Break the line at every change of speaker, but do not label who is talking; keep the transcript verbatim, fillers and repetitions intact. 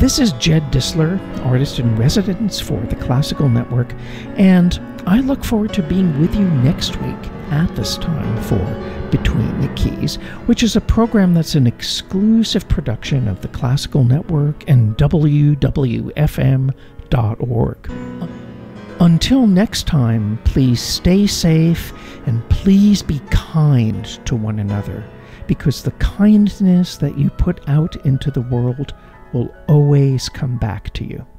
This is Jed Disler, artist in residence for the Classical Network, and I look forward to being with you next week at this time for Between the Keys, which is a program that's an exclusive production of the Classical Network and W W F M dot org. Until next time, please stay safe and please be kind to one another, because the kindness that you put out into the world will always come back to you.